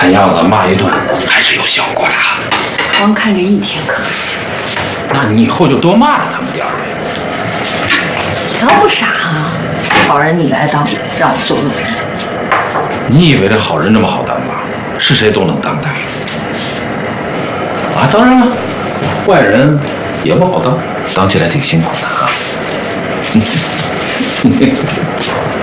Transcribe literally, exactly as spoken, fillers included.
看样子骂一顿还是有效果的。 光看这一天可不行。 那你以后就多骂了他们点儿。 你倒不傻啊！好人你来当，让我做路人。 你以为这好人那么好当吗？是谁都能当的。啊，当然了，坏人也不好当，当起来挺辛苦的啊。